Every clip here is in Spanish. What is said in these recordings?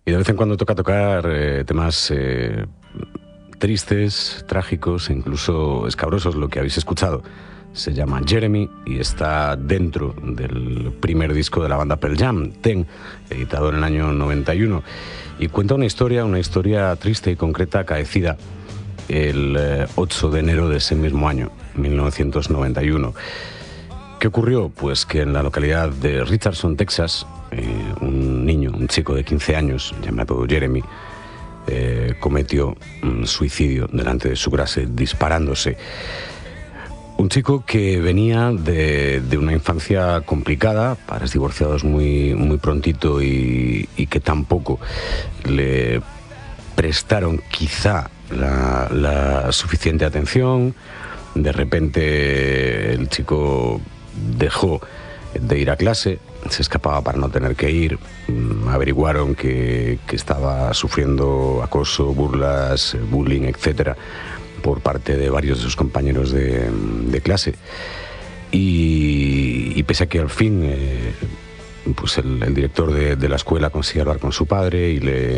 Y de vez en cuando toca tocar temas tristes, trágicos e incluso escabrosos. Lo que habéis escuchado se llama Jeremy y está dentro del primer disco de la banda Pearl Jam, Ten, editado en el año 91. Y cuenta una historia triste y concreta acaecida el 8 de enero de ese mismo año, 1991. ¿Qué ocurrió? Pues que en la localidad de Richardson, Texas, un chico de 15 años llamado Jeremy, cometió un suicidio delante de su clase disparándose. Un chico que venía de una infancia complicada, padres divorciados muy prontito y que tampoco le prestaron quizá la suficiente atención. De repente el chico dejó de ir a clase, se escapaba para no tener que ir. Averiguaron que estaba sufriendo acoso, burlas, bullying, etcétera, por parte de varios de sus compañeros de clase. Y pese a que al fin pues el director de la escuela consigue hablar con su padre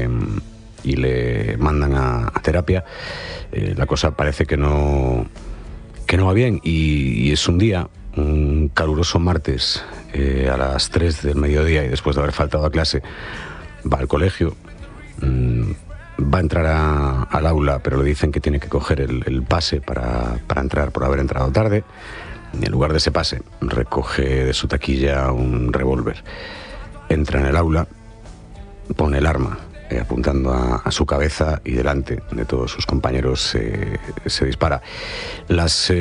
y le mandan a terapia, la cosa parece que no va bien. Y es un día, un caluroso martes, a las 3 del mediodía, y después de haber faltado a clase, va al colegio, va a entrar al aula, pero le dicen que tiene que coger el pase para entrar por haber entrado tarde. Y en lugar de ese pase, recoge de su taquilla un revólver. Entra en el aula, pone el arma apuntando a su cabeza y delante de todos sus compañeros se dispara. Las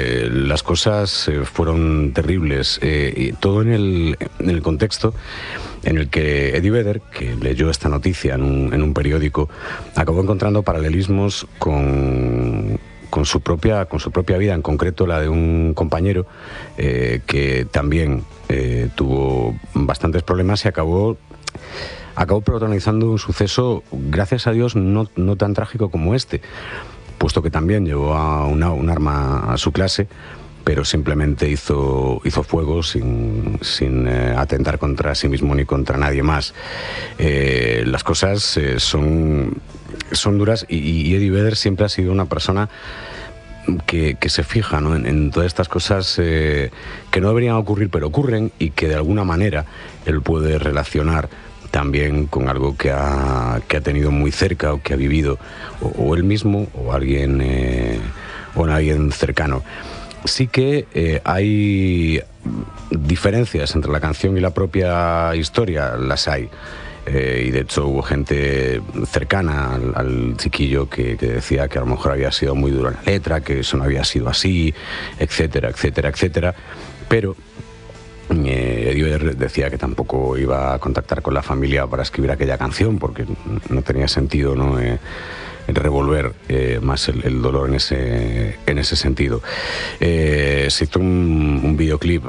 cosas fueron terribles, y todo en el contexto en el que Eddie Vedder, que leyó esta noticia en un periódico, acabó encontrando paralelismos con su propia vida, en concreto la de un compañero que también tuvo bastantes problemas y acabó protagonizando un suceso, gracias a Dios, no tan trágico como este, puesto que también llevó un arma a su clase, pero simplemente hizo fuego sin atentar contra sí mismo ni contra nadie más. Las cosas son duras, y Eddie Vedder siempre ha sido una persona que se fija, ¿no?, en todas estas cosas que no deberían ocurrir, pero ocurren, y que de alguna manera él puede relacionar también con algo que ha tenido muy cerca, o que ha vivido, o él mismo, o alguien cercano. Sí que hay diferencias entre la canción y la propia historia, las hay. Y de hecho hubo gente cercana al chiquillo que decía que a lo mejor había sido muy dura la letra, que eso no había sido así, etcétera, etcétera, etcétera. Pero Eddie Vedder decía que tampoco iba a contactar con la familia para escribir aquella canción, porque no tenía sentido, ¿no?, revolver más el dolor en ese sentido. Se hizo un videoclip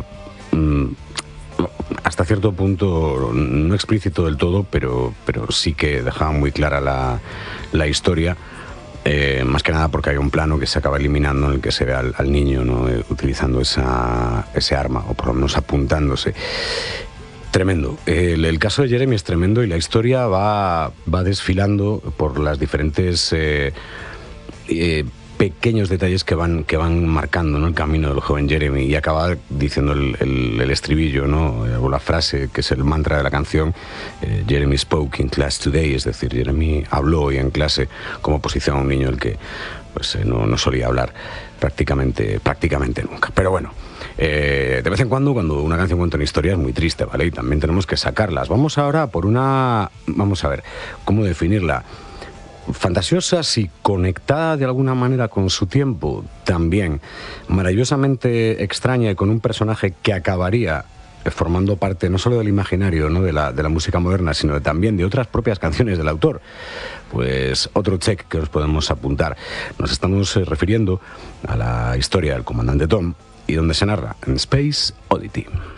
hasta cierto punto no explícito del todo, pero sí que dejaba muy clara la historia. Más que nada porque hay un plano que se acaba eliminando en el que se ve al niño, ¿no?, utilizando ese arma, o por lo menos apuntándose. Tremendo. El caso de Jeremy es tremendo, y la historia va desfilando por las diferentes pequeños detalles que van marcando, ¿no?, el camino del joven Jeremy, y acaba diciendo el estribillo, ¿no?, o la frase que es el mantra de la canción: Jeremy spoke in class today, es decir, Jeremy habló hoy en clase, como oposición a un niño el que pues no solía hablar prácticamente nunca. Pero bueno, de vez en cuando una canción cuenta una historia es muy triste, ¿vale? Y también tenemos que sacarlas. Vamos ahora por vamos a ver cómo definirla. Fantasiosa, y conectada de alguna manera con su tiempo, también maravillosamente extraña, y con un personaje que acabaría formando parte no solo del imaginario, ¿no?, de la música moderna, sino también de otras propias canciones del autor. Pues otro check que nos podemos apuntar. Nos estamos refiriendo a la historia del comandante Tom, y donde se narra en Space Oddity.